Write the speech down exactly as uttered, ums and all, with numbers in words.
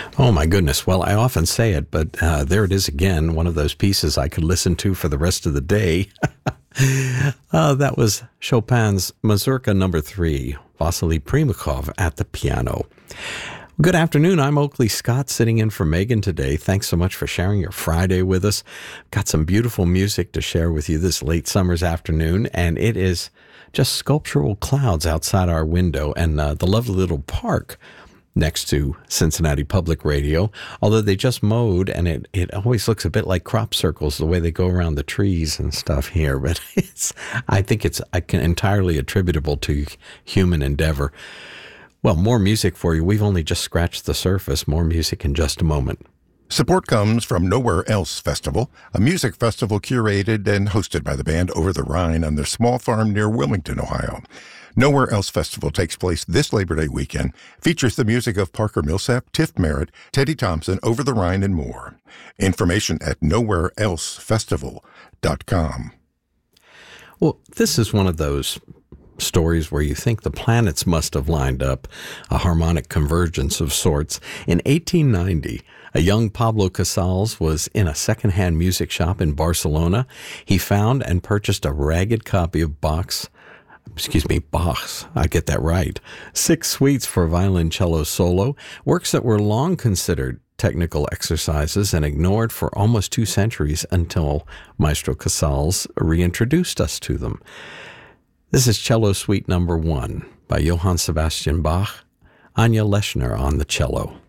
Oh, my goodness. Well, I often say it, but uh, there it is again, one of those pieces I could listen to for the rest of the day. uh, that was Chopin's Mazurka number three, Vasily Primakov at the piano. Good afternoon. I'm Oakley Scott, sitting in for Megan today. Thanks so much for sharing your Friday with us. Got some beautiful music to share with you this late summer's afternoon, and it is just sculptural clouds outside our window and uh, the lovely little park next to Cincinnati Public Radio, although they just mowed, and it, it always looks a bit like crop circles the way they go around the trees and stuff here. But it's I think it's I can entirely attributable to human endeavor. Well, more music for you. We've only just scratched the surface. More music in just a moment. Support comes from Nowhere Else Festival, a music festival curated and hosted by the band Over the Rhine on their small farm near Wilmington, Ohio. Nowhere Else Festival takes place this Labor Day weekend, features the music of Parker Millsap, Tiff Merritt, Teddy Thompson, Over the Rhine, and more. Information at nowhere else festival dot com. Well, this is one of those stories where you think the planets must have lined up, a harmonic convergence of sorts. In eighteen ninety, a young Pablo Casals was in a secondhand music shop in Barcelona. He found and purchased a ragged copy of Bach's, excuse me, Bach's, I get that right, Six Suites for Violoncello Solo, works that were long considered technical exercises and ignored for almost two centuries until Maestro Casals reintroduced us to them. This is Cello Suite number one by Johann Sebastian Bach, Anja Leshner on the cello.